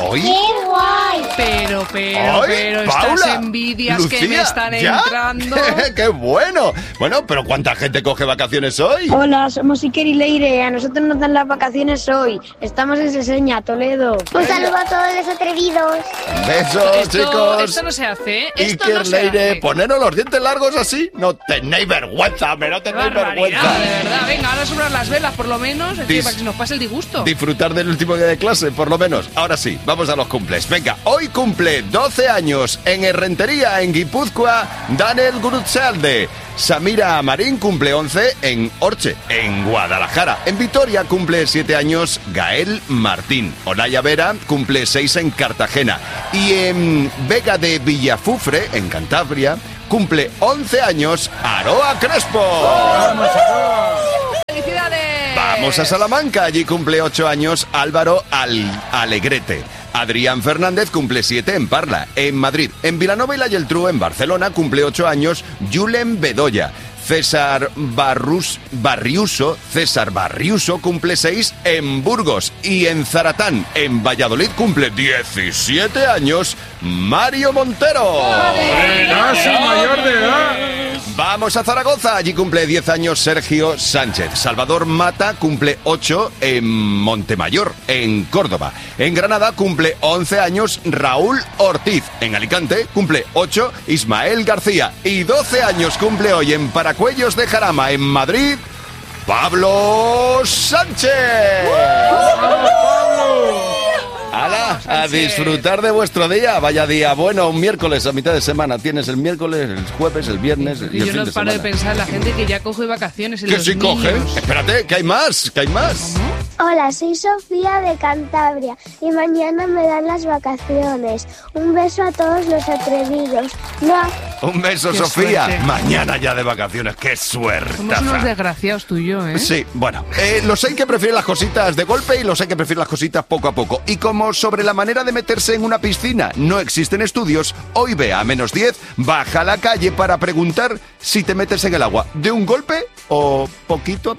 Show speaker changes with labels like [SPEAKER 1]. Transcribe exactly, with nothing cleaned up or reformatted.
[SPEAKER 1] ¿Hoy?
[SPEAKER 2] ¡Qué guay!
[SPEAKER 3] Pero, pero,
[SPEAKER 1] ¡Ay,
[SPEAKER 3] pero,
[SPEAKER 1] Paula!
[SPEAKER 3] estas envidias
[SPEAKER 1] Lucía,
[SPEAKER 3] que me están
[SPEAKER 1] ¿ya?
[SPEAKER 3] entrando.
[SPEAKER 1] ¡Qué bueno! Bueno, pero ¿cuánta gente coge vacaciones hoy?
[SPEAKER 4] Hola, somos Iker y Leire. A nosotros nos dan las vacaciones hoy. Estamos en Seseña, Toledo.
[SPEAKER 2] Un saludo a todos los atrevidos.
[SPEAKER 1] Besos,
[SPEAKER 3] Esto,
[SPEAKER 1] chicos.
[SPEAKER 3] esto no se hace, ¿eh? Esto
[SPEAKER 1] Iker,
[SPEAKER 3] no se
[SPEAKER 1] Leire,
[SPEAKER 3] hace.
[SPEAKER 1] poneros los dientes largos así. No tenéis vergüenza, me no
[SPEAKER 3] Qué
[SPEAKER 1] tenéis
[SPEAKER 3] barbaridad,
[SPEAKER 1] vergüenza.
[SPEAKER 3] de verdad. Venga, ahora sobran las velas, por lo menos, es que
[SPEAKER 1] Dis-
[SPEAKER 3] para que se nos pase el disgusto.
[SPEAKER 1] Disfrutar del último día de clase, por lo menos. Ahora sí, vamos a los cumples. Venga, hoy cumple doce años en Errentería, en Guipúzcoa, Daniel Gurutzealde. Samira Amarín cumple once en Orche, en Guadalajara. En Vitoria cumple siete años Gael Martín. Olaya Vera cumple seis en Cartagena. Y en Vega de Villafufre, en Cantabria, cumple once años Aroa Crespo.
[SPEAKER 3] ¡Felicidades!
[SPEAKER 1] Vamos a Salamanca, allí cumple ocho años Álvaro Al- Alegrete. Adrián Fernández cumple siete en Parla, en Madrid. En Vilanova y la Geltrú, en Barcelona, cumple ocho años Julen Bedoya. César Barrus, Barriuso, César Barriuso cumple seis en Burgos. Y en Zaratán, en Valladolid, cumple diecisiete años Mario Montero.
[SPEAKER 5] ¡Casi mayor de edad!
[SPEAKER 1] Vamos a Zaragoza, allí cumple diez años Sergio Sánchez. Salvador Mata cumple ocho en Montemayor, en Córdoba. En Granada cumple once años Raúl Ortiz. En Alicante cumple ocho Ismael García. Y doce años cumple hoy en Paracuellos de Jarama, en Madrid, Pablo Sánchez. ¡Hala! A disfrutar de vuestro día. Vaya día bueno, un miércoles a mitad de semana. Tienes el miércoles, el jueves, el viernes y
[SPEAKER 3] Y
[SPEAKER 1] el
[SPEAKER 3] yo
[SPEAKER 1] fin
[SPEAKER 3] no
[SPEAKER 1] de
[SPEAKER 3] paro de
[SPEAKER 1] semana.
[SPEAKER 3] pensar en la gente que ya coge vacaciones. En
[SPEAKER 1] ¿Que
[SPEAKER 3] los
[SPEAKER 1] sí coge?
[SPEAKER 3] niños.
[SPEAKER 1] Espérate, que hay más, que hay más.
[SPEAKER 2] Hola, soy Sofía de Cantabria y mañana me dan las vacaciones. Un beso a todos los atrevidos. ¡Mua!
[SPEAKER 1] Un beso,
[SPEAKER 3] Qué
[SPEAKER 1] Sofía.
[SPEAKER 3] suerte.
[SPEAKER 1] Mañana ya de vacaciones. ¡Qué suerte!
[SPEAKER 3] Somos unos desgraciados tú y yo, ¿eh?
[SPEAKER 1] Sí, bueno, eh, los hay que prefieren las cositas de golpe y los hay que prefieren las cositas poco a poco. Y como sobre la manera de meterse en una piscina no existen estudios, hoy ve a menos diez, baja a la calle para preguntar si te metes en el agua de un golpe o poquito a